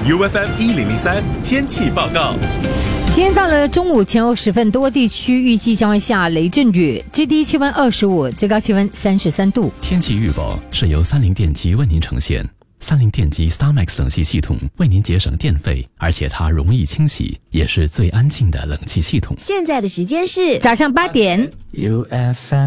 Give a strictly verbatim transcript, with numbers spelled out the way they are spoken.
U F M 一零零三天气报告。 今天到了中午前后时分，多地区预计将会下雷阵雨，最低气温二十五，最高气温三十三度。 天气预报是由三菱电机为您呈现。三菱电机 StarMax 冷气系统为您节省电费，而且它容易清洗，也是最安静的冷气系统。 现在的时间是早上八点。 U F M